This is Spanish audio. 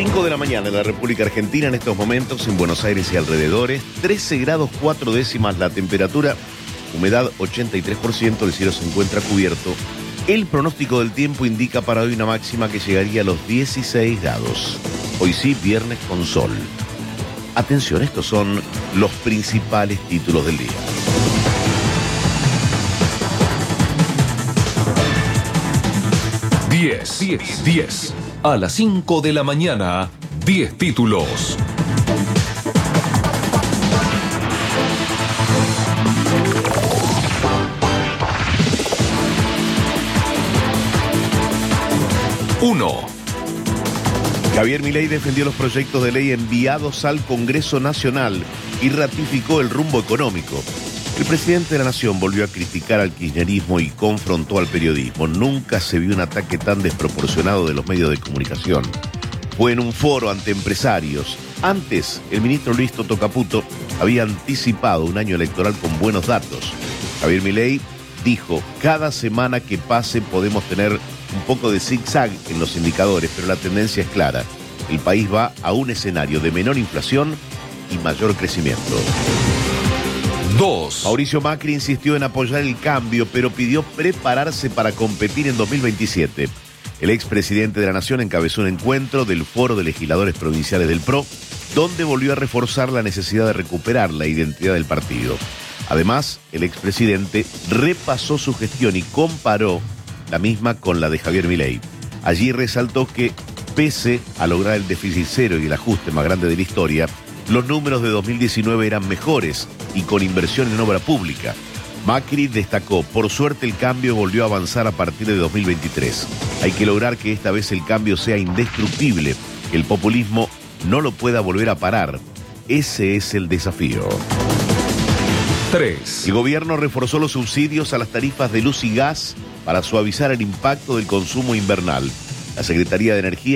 5 de la mañana en la República Argentina, en estos momentos en Buenos Aires y alrededores, 13 grados 4 décimas la temperatura, humedad 83%, el cielo se encuentra cubierto. El pronóstico del tiempo indica para hoy una máxima que llegaría a los 16 grados. Hoy sí, viernes con sol. Atención, estos son los principales títulos del día. Diez. A las 5 de la mañana, 10 títulos. Uno. Javier Milei defendió los proyectos de ley enviados al Congreso Nacional y ratificó el rumbo económico. El presidente de la Nación volvió a criticar al kirchnerismo y confrontó al periodismo. Nunca se vio un ataque tan desproporcionado de los medios de comunicación. Fue en un foro ante empresarios. Antes, el ministro Luis Toto Caputo había anticipado un año electoral con buenos datos. Javier Milei dijo, cada semana que pase podemos tener un poco de zigzag en los indicadores, pero la tendencia es clara. El país va a un escenario de menor inflación y mayor crecimiento. 2. Mauricio Macri insistió en apoyar el cambio, pero pidió prepararse para competir en 2027. El expresidente de la Nación encabezó un encuentro del Foro de Legisladores Provinciales del PRO, donde volvió a reforzar la necesidad de recuperar la identidad del partido. Además, el expresidente repasó su gestión y comparó la misma con la de Javier Milei. Allí resaltó que, pese a lograr el déficit cero y el ajuste más grande de la historia, los números de 2019 eran mejores y con inversión en obra pública. Macri destacó, por suerte el cambio volvió a avanzar a partir de 2023. Hay que lograr que esta vez el cambio sea indestructible, que el populismo no lo pueda volver a parar. Ese es el desafío. 3. El gobierno reforzó los subsidios a las tarifas de luz y gas para suavizar el impacto del consumo invernal. La Secretaría de Energía